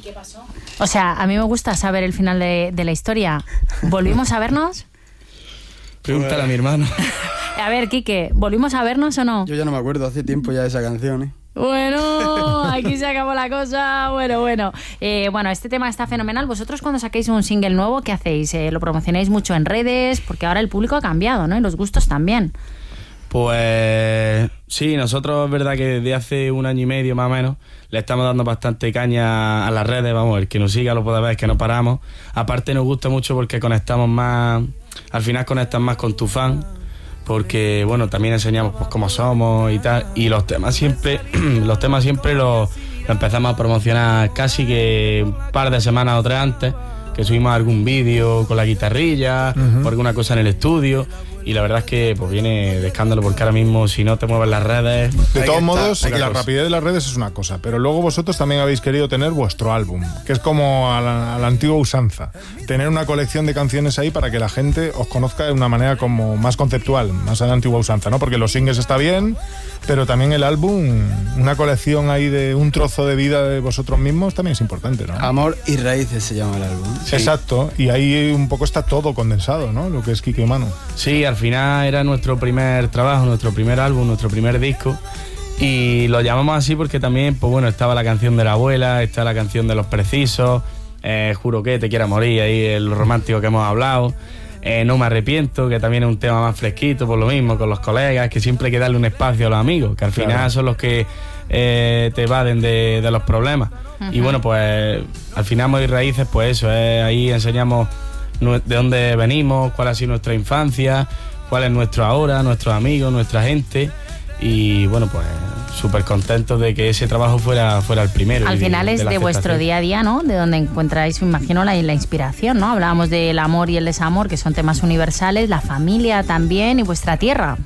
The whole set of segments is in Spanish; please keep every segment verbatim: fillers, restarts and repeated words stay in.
qué pasó? O sea, a mí me gusta saber el final de, de la historia. ¿Volvimos a vernos? Pregúntale a mi hermano. A ver, Quique, ¿volvimos a vernos o no? Yo ya no me acuerdo, hace tiempo ya de esa canción, ¿eh? Bueno, aquí se acabó la cosa. Bueno, bueno. Eh, bueno, este tema está fenomenal. Vosotros cuando saquéis un single nuevo, ¿qué hacéis? Eh, ¿Lo promocionáis mucho en redes? Porque ahora el público ha cambiado, ¿no? Y los gustos también. Pues sí, nosotros es verdad que desde hace un año y medio más o menos le estamos dando bastante caña a las redes. Vamos, el que nos siga lo puede ver, es que no paramos. Aparte nos gusta mucho porque conectamos más, al final conectas más con tu fan, porque bueno, también enseñamos pues cómo somos y tal, y los temas siempre los temas siempre los, los empezamos a promocionar casi que un par de semanas o tres antes, que subimos algún vídeo con la guitarrilla, uh-huh. o alguna cosa en el estudio. Y la verdad es que pues viene de escándalo, porque ahora mismo si no te mueves las redes... De todos modos, la rapidez de las redes es una cosa, pero luego vosotros también habéis querido tener vuestro álbum, que es como a la, a la antigua usanza, tener una colección de canciones ahí para que la gente os conozca de una manera como más conceptual, más a la antigua usanza, ¿no? Porque los singles está bien, pero también el álbum, una colección ahí de un trozo de vida de vosotros mismos también es importante, ¿no? Amor y Raíces se llama el álbum. Sí. Exacto, y ahí un poco está todo condensado, ¿no? Lo que es Quique y Manu. Sí, al final era nuestro primer trabajo, nuestro primer álbum, nuestro primer disco, y lo llamamos así porque también, pues bueno, estaba la canción de la abuela, está la canción de Los Precisos, eh, Juro que te quiera morir, ahí el romántico que hemos hablado, eh, No me arrepiento, que también es un tema más fresquito, por lo mismo, con los colegas, que siempre hay que darle un espacio a los amigos, que al final claro. son los que eh, te evaden de, de los problemas. Uh-huh. Y bueno, pues al final Amor y Raíces, pues eso, eh, ahí enseñamos de dónde venimos, cuál ha sido nuestra infancia, cuál es nuestro ahora, nuestros amigos, nuestra gente, y bueno, pues súper contentos de que ese trabajo fuera, fuera el primero. Al final de, es de, de vuestro día a día, ¿no? De donde encontráis, me imagino, la, la inspiración, ¿no? Hablábamos del amor y el desamor, que son temas universales, la familia también y vuestra tierra.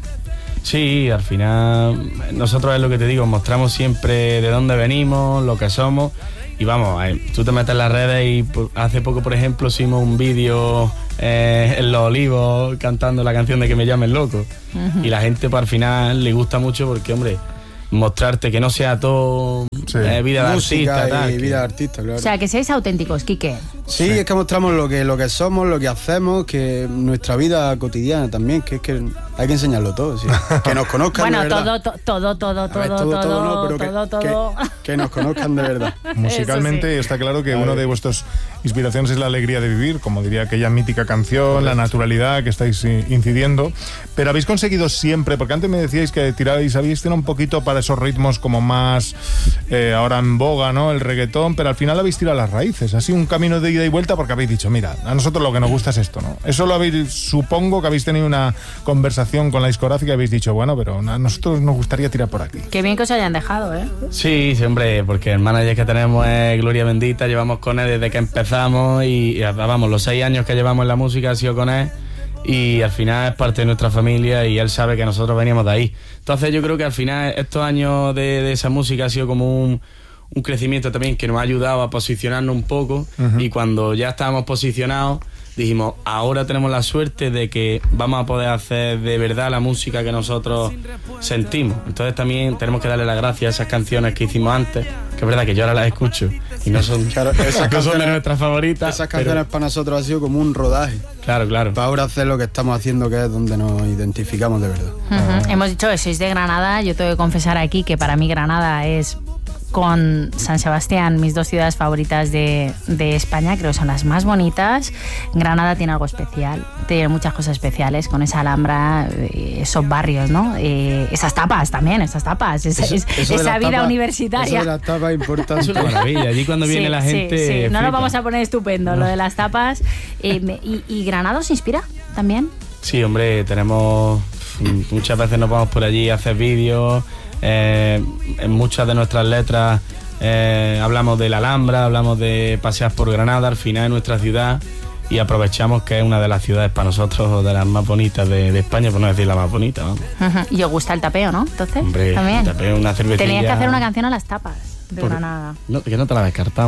Sí, al final nosotros es lo que te digo, mostramos siempre de dónde venimos, lo que somos. Y vamos, tú te metes en las redes y hace poco, por ejemplo, hicimos un vídeo eh, en Los Olivos cantando la canción de Que me llamen loco. Uh-huh. Y la gente, pues, al final le gusta mucho porque, hombre, mostrarte que no sea todo sí. eh, vida de música artista. Tal, y que... vida de artista, claro. O sea, que seáis auténticos, Quique. Sí, sí, es que mostramos lo que, lo que somos, lo que hacemos, que nuestra vida cotidiana también, que es que hay que enseñarlo todo, ¿sí? Que nos conozcan bueno, de verdad. Bueno, todo, todo, todo, todo, ver, todo, todo, todo, no, pero todo, que, todo. Que, que nos conozcan de verdad. Musicalmente sí. Está claro que una de vuestras inspiraciones es la alegría de vivir, como diría aquella mítica canción, correcto. La naturalidad que estáis incidiendo, pero habéis conseguido siempre, porque antes me decíais que tiráis, habéis tirado un poquito para esos ritmos como más eh, ahora en boga, ¿no? El reggaetón, pero al final habéis tirado las raíces, así un camino de ida y vuelta, porque habéis dicho, mira, a nosotros lo que nos gusta es esto, ¿no? Eso lo habéis, supongo que habéis tenido una conversación con la discográfica y habéis dicho, bueno, pero a nosotros nos gustaría tirar por aquí. Qué bien que os hayan dejado, ¿eh? Sí, sí, hombre, porque el manager que tenemos es Gloria Bendita, llevamos con él desde que empezamos y, y vamos, los seis años que llevamos en la música ha sido con él y al final es parte de nuestra familia y él sabe que nosotros veníamos de ahí. Entonces yo creo que al final estos años de, de esa música ha sido como un... un crecimiento también que nos ha ayudado a posicionarnos un poco. Uh-huh. Y cuando ya estábamos posicionados dijimos, ahora tenemos la suerte de que vamos a poder hacer de verdad la música que nosotros sentimos. Entonces también tenemos que darle las gracias a esas canciones que hicimos antes, que es verdad que yo ahora las escucho y no son, claro, esas no son de nuestras favoritas. Esas canciones pero... para nosotros ha sido como un rodaje. Claro, claro. Para ahora hacer lo que estamos haciendo, que es donde nos identificamos de verdad. Uh-huh. Uh-huh. Hemos dicho que sois de Granada. Yo tengo que confesar aquí que para mí Granada es, con San Sebastián, mis dos ciudades favoritas de, de España, creo que son las más bonitas. Granada tiene algo especial, tiene muchas cosas especiales con esa Alhambra, esos barrios, ¿no? Eh, esas tapas también, esas tapas, esa, eso, eso esa vida tapa, universitaria. Eso de las tapas es importante. Es una maravilla, allí cuando viene sí, la gente... Sí, sí. No lo vamos a poner estupendo, no. Lo de las tapas. Eh, y, ¿Y Granada os inspira también? Sí, hombre, tenemos... Muchas veces nos vamos por allí a hacer vídeos. Eh, en muchas de nuestras letras eh, hablamos de la Alhambra, hablamos de pasear por Granada, al final es nuestra ciudad y aprovechamos que es una de las ciudades para nosotros de las más bonitas de, de España, por no decir la más bonita, ¿no? Uh-huh. Y os gusta el tapeo, ¿no? Entonces, hombre, también. El tapeo, una cervecilla. Tenías que hacer una canción a las tapas de por, Granada. No, que no te la descartamos.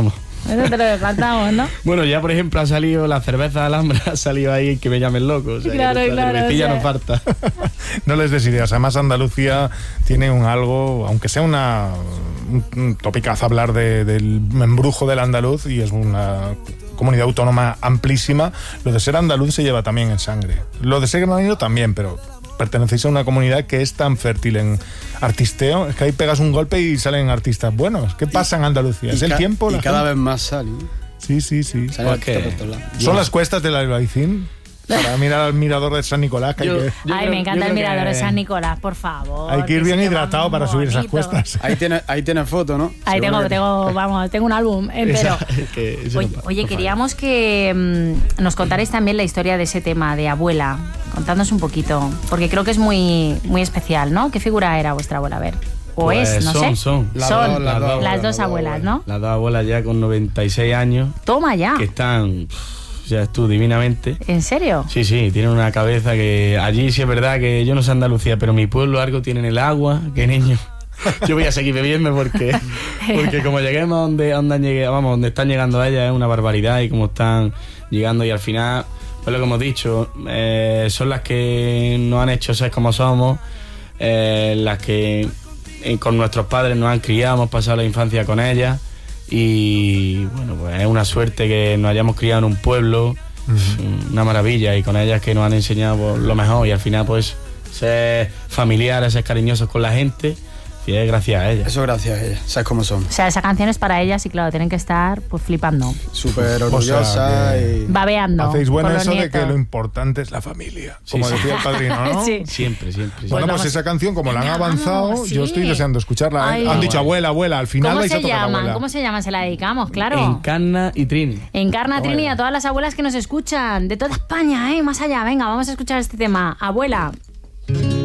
Eso te lo descartamos, ¿no? Bueno, ya por ejemplo ha salido la cerveza Alhambra, ha salido ahí que me llamen loco. O sea, Claro, que claro, La cervecilla o sea. no falta. No les des ideas. Además, Andalucía tiene un algo, aunque sea una un, un topicazo hablar de, del embrujo del andaluz, y es una comunidad autónoma amplísima, lo de ser andaluz se lleva también en sangre. Lo de ser granadino también, pero pertenecéis a una comunidad que es tan fértil en artisteo, es que ahí pegas un golpe y salen artistas buenos. ¿Qué pasa en Andalucía? ¿Es el tiempo? Y la cada gente? vez más sale. ¿eh? Sí, sí, sí. Sale Pues artista que- por todos lados. ¿Son las cuestas del Albaicín? Para mirar al mirador de San Nicolás, que hay Yo- que... yo Ay, creo- me encanta yo el creo mirador que- de San Nicolás, por favor. Hay que ir bien se llama hidratado para subir esas bonito. cuestas. Ahí tienes ahí tiene foto, ¿no? Ahí Seguro tengo, que- tengo, vamos, tengo un álbum entero. Esa- es que eso Oye, no pa- oye, no queríamos que mm, nos contarais también la historia de ese tema de abuela. Contadnos un poquito, porque creo que es muy, muy especial, ¿no? ¿Qué figura era vuestra abuela? A ver. O Pues es, no son, sé. son. Las Son dos, las dos las abuelas, dos las dos abuelas, ¿no? Las dos abuelas ya con noventa y seis años, Toma ya. que están, pff, ya tú, divinamente. ¿En serio? Sí, sí, tienen una cabeza que allí sí es verdad que yo no sé Andalucía, pero mi pueblo algo tienen el agua, que niño. Yo voy a seguir bebiendo porque, porque como lleguemos donde, donde, han llegado, vamos, donde están llegando ellas es una barbaridad, y como están llegando, y al final, pues lo que hemos dicho, eh, son las que nos han hecho ser como somos, eh, las que eh, con nuestros padres nos han criado, hemos pasado la infancia con ellas, y bueno, pues es una suerte que nos hayamos criado en un pueblo, una maravilla, y con ellas que nos han enseñado pues, lo mejor, y al final pues ser familiares, ser cariñosos con la gente, y es gracias a ellas. Eso gracias a ella. ¿Sabes cómo son? O sea, esa canción es para ellas y claro, tienen que estar pues flipando, Súper O orgullosa sea, que- y... babeando. Hacéis bueno por los eso de nietos. que lo importante es la familia, Sí, como sí. decía el padrino, ¿no? Sí. Siempre, siempre. siempre. Bueno, Pues pues vamos- esa canción, como la han Venga, avanzado, vamos, yo sí. estoy deseando escucharla. ¿eh? Ay. Han dicho Ah, abuela, abuela, al final ¿Cómo vais a se tocar llaman? abuela. ¿Cómo se llaman? Se la dedicamos, claro. Encarna y Trini. Encarna Toma Trini ya. a todas las abuelas que nos escuchan, de toda España, ¿eh? Más allá, venga, vamos a escuchar este tema. Abuela.